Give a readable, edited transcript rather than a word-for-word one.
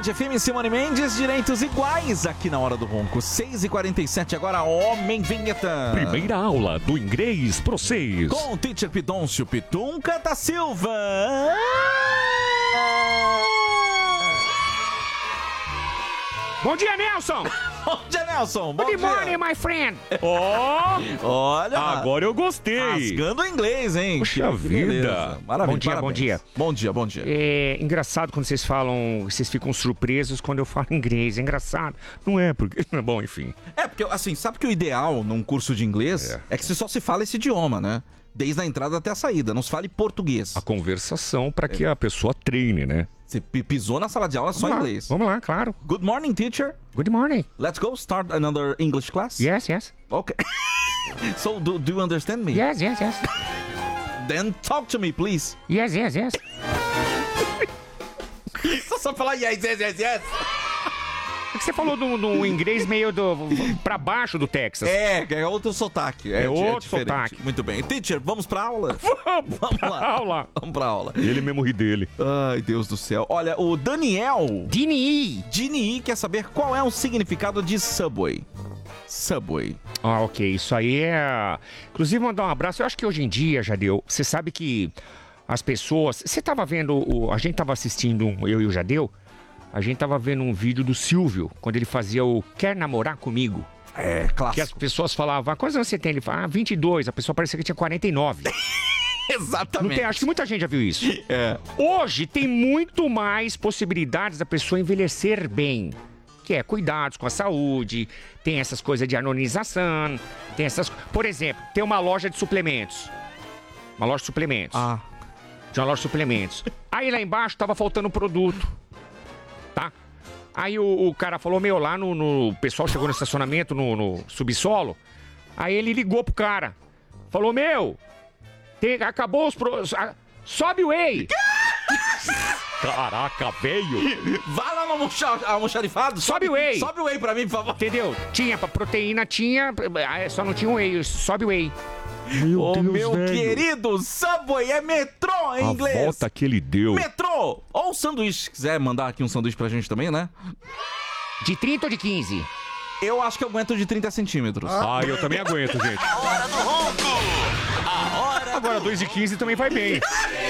Band FM, Simone Mendes, direitos iguais aqui na Hora do Ronco. 6h47 agora, homem vinheta. Primeira aula do inglês pro 6. Com o teacher Pidoncio Pitunca da Silva. Bom dia, Nelson! Bom dia, Nelson. Bom Good dia. morning, my friend! Olha, Agora eu gostei! rasgando o inglês, hein? Puxa Que vida. beleza. Maravilha, Bom dia, parabéns. bom dia. Bom dia, bom dia. É engraçado quando vocês falam, vocês ficam surpresos quando eu falo inglês. É engraçado. Não é, porque... Bom, enfim. É, porque, assim, sabe que o ideal num curso de inglês é que você só se fala esse idioma, né? Desde a entrada até a saída, não se fale português. A conversação para que a pessoa treine, né? Você pisou na sala de aula, só Vamos lá, inglês. Vamos lá, claro. Good morning, teacher. Good morning. Let's go start another English class. Yes, yes. Okay. So, do you understand me? Yes, yes, yes. Then talk to me, please. Yes, yes, yes. Só falar yes, yes, yes, yes. É que você falou do inglês meio pra baixo do Texas. É outro sotaque. É outro diferente. sotaque. Muito bem. Teacher, vamos pra aula? Vamos lá. Aula. Vamos pra aula. Ele mesmo ri dele. Ai, Deus do céu. Olha, o Daniel Dini quer saber qual é o significado de Subway. Subway. Ah, ok. Isso aí é... Inclusive, mandar um abraço. Eu acho que hoje em dia, Jadeu, você sabe que as pessoas... Você tava vendo... A gente tava assistindo, eu e o Jadeu, a gente tava vendo um vídeo do Silvio, quando ele fazia o Quer Namorar Comigo? É, clássico. Que as pessoas falavam, quantos anos você tem? Ele fala, 22. A pessoa parecia que tinha 49. Exatamente. Não tem, acho que muita gente já viu isso. É. Hoje tem muito mais possibilidades da pessoa envelhecer bem. Que é cuidados com a saúde, tem essas coisas de harmonização, tem essas... Por exemplo, tem uma loja de suplementos. Uma loja de suplementos. Ah. De uma loja de suplementos. Aí lá embaixo tava faltando um produto. Tá? Aí o cara falou, meu, lá o pessoal chegou no estacionamento, no subsolo. Aí ele ligou pro cara. Falou, meu, acabou os... sobe o whey! Caraca, velho! Vai lá no almoxarifado. Sobe o whey! Sobe o whey pra mim, por favor. Entendeu? Tinha, pra proteína tinha, só não tinha whey, sobe o whey. Meu querido, Subway é metrô em inglês. A volta que ele deu. Metrô! Ou um sanduíche, se quiser mandar aqui um sanduíche pra gente também, né? De 30 ou de 15? Eu acho que eu aguento de 30 centímetros. Ah, eu também aguento, gente. A hora do ronco. A hora Agora 2 e 15 também vai bem.